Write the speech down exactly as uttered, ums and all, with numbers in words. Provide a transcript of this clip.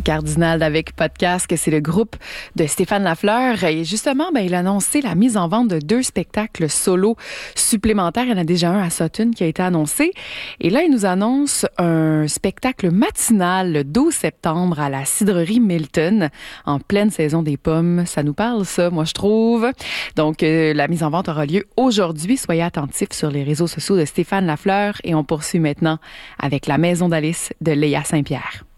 Cardinal avec Podcast, que c'est le groupe de Stéphane Lafleur. Et justement, ben, il a annoncé la mise en vente de deux spectacles solo supplémentaires. Il y en a déjà un à Sutton qui a été annoncé. Et là, il nous annonce un spectacle matinal le douze septembre à la cidrerie Milton, en pleine saison des pommes. Ça nous parle, ça, moi, je trouve. Donc, euh, la mise en vente aura lieu aujourd'hui. Soyez attentifs sur les réseaux sociaux de Stéphane Lafleur. Et on poursuit maintenant avec La Maison d'Alice de Léa Saint-Pierre.